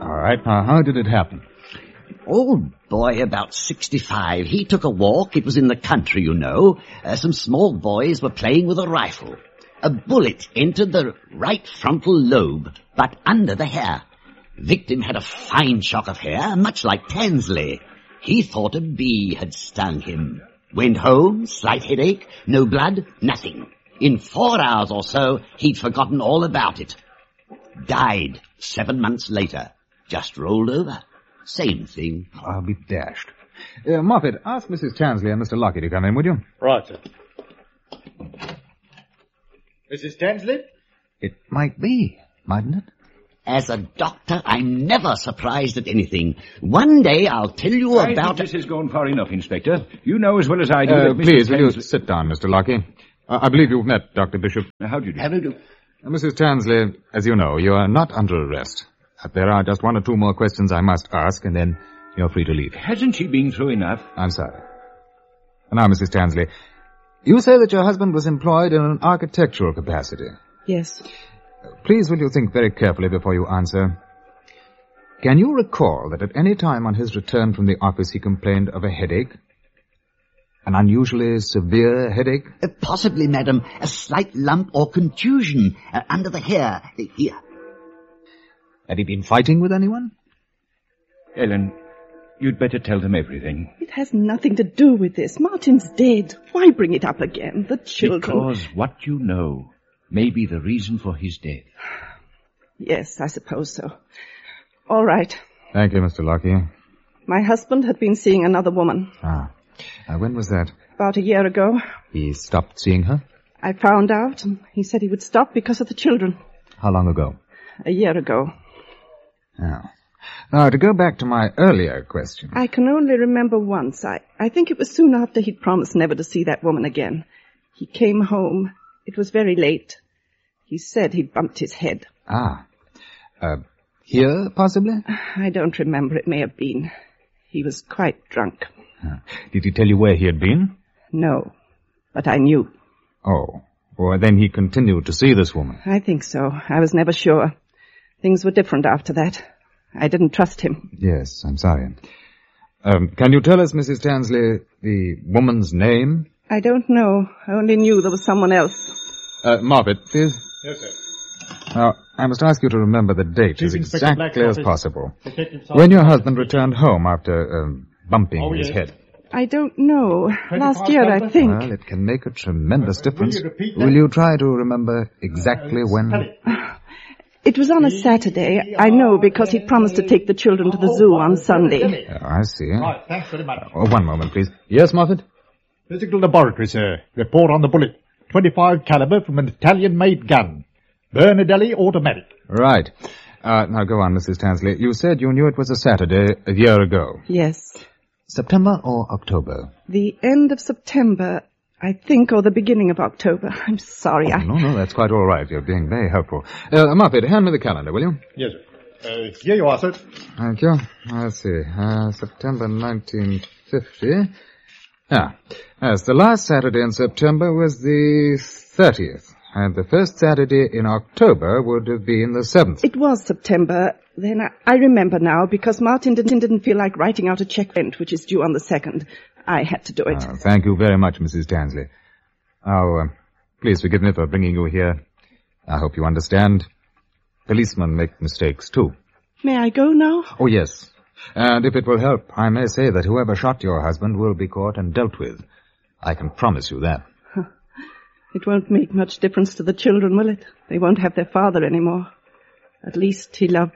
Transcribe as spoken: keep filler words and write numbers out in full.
All right. Now, how did it happen? Old boy, about sixty-five. He took a walk. It was in the country, you know. Uh, some small boys were playing with a rifle. A bullet entered the right frontal lobe, but under the hair. Victim had a fine shock of hair, much like Tansley. He thought a bee had stung him. Went home, slight headache, no blood, nothing. In four hours or so, he'd forgotten all about it. Died seven months later. Just rolled over. Same thing. I'll be dashed. Uh, Moffat, ask Missus Tansley and Mister Lockie to come in, would you? Right, sir. Missus Tansley? It might be, mightn't it? As a doctor, I'm never surprised at anything. One day I'll tell you I about... think this has gone far enough, Inspector. You know as well as I do Uh, that Missus please, will you Tansley... sit down, Mister Lockie? Uh, I believe you've met Doctor Bishop. How do you do? How do you do? Uh, Missus Tansley, as you know, you are not under arrest. But there are just one or two more questions I must ask, and then you're free to leave. Hasn't she been through enough? I'm sorry. Now, Missus Tansley, you say that your husband was employed in an architectural capacity. Yes. Please, will you think very carefully before you answer? Can you recall that at any time on his return from the office he complained of a headache? An unusually severe headache? Uh, possibly, madam, a slight lump or contusion uh, under the hair. Uh, here. Had he been fighting with anyone? Ellen, you'd better tell them everything. It has nothing to do with this. Martin's dead. Why bring it up again? The children... Because what you know may be the reason for his death. Yes, I suppose so. All right. Thank you, Mister Lockie. My husband had been seeing another woman. Ah. Uh, when was that? About a year ago. He stopped seeing her? I found out, and he said he would stop because of the children. How long ago? A year ago. Oh. Now, to go back to my earlier question. I can only remember once. I, I think it was soon after he'd promised never to see that woman again. He came home. It was very late. He said he'd bumped his head. Ah. Uh, here, possibly? I don't remember. It may have been. He was quite drunk. Uh, did he tell you where he had been? No, but I knew. Oh. Well, then he continued to see this woman. I think so. I was never sure. Things were different after that. I didn't trust him. Yes, I'm sorry. Um, can you tell us, Missus Tansley, the woman's name? I don't know. I only knew there was someone else. Uh, Moffat, please. Yes, sir. Now, I must ask you to remember the date Chief as Inspector exactly Black's as office. possible. Detective Sergeant When your Black's husband office. returned home after um, bumping Oh, his yes. head. I don't know. Last twenty-five year, I caliber? think. Well, it can make a tremendous Uh, will difference. you repeat that? Will you try to remember exactly Uh, when? spell it. It was on a Saturday. I know because he promised to take the children to the zoo on Sunday. Uh, I see. Right, thanks very much. Oh, one moment, please. Yes, Moffat? Physical laboratory, sir. Report on the bullet. twenty-five caliber from an Italian-made gun. Bernadelli automatic. Right. Uh, now go on, Missus Tansley. You said you knew it was a Saturday a year ago. Yes. September or October? The end of September, I think, or the beginning of October. I'm sorry. Oh, I... no, no, that's quite all right. You're being very helpful. Uh, Moffat, hand me the calendar, will you? Yes, sir. Uh, here you are, sir. Thank you. Let's see. Uh, September nineteen fifty. Ah, yes, the last Saturday in September was the thirtieth, and the first Saturday in October would have been the seventh. It was September. Then I, I remember now, because Martin didn't, didn't feel like writing out a check rent, which is due on the second. I had to do it. Uh, thank you very much, Missus Tansley. Now, uh, please forgive me for bringing you here. I hope you understand. Policemen make mistakes, too. May I go now? Oh, yes. And if it will help, I may say that whoever shot your husband will be caught and dealt with. I can promise you that. It won't make much difference to the children, will it? They won't have their father anymore. At least he loved